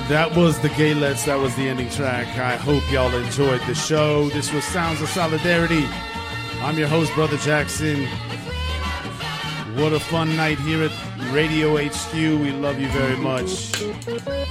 That was the Gaylets. That was the ending track. I hope y'all enjoyed the show. This was Sounds of Solidarity. I'm your host, Brother Jackson. What a fun night here at Radio HQ. We love you very much.